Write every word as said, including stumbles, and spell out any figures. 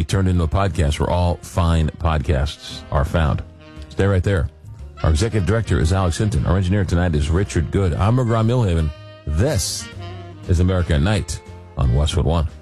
be turned into a podcast where all fine podcasts are found. Stay right there. Our executive director is Alex Hinton. Our engineer tonight is Richard Good. I'm McGraw Milhaven. This is America at Night on Westwood One.